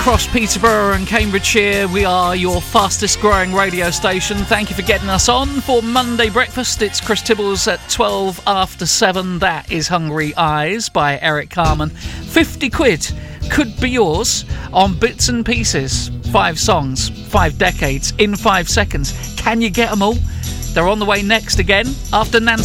across Peterborough and Cambridgeshire. We are your fastest growing radio station. Thank you for getting us on for Monday Breakfast. It's Chris Tibbles at 12 after 7. That is Hungry Eyes by Eric Carmen. 50 quid could be yours on Bits and Pieces. 5 songs, 5 decades in 5 seconds. Can you get them all? They're on the way next again after Nancy